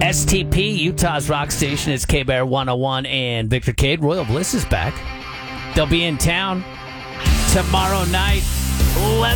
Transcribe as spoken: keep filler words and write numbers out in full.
S T P, Utah's rock station, is K-Bear one oh one and Victor Cade. Royal Bliss is back. They'll be in town tomorrow night.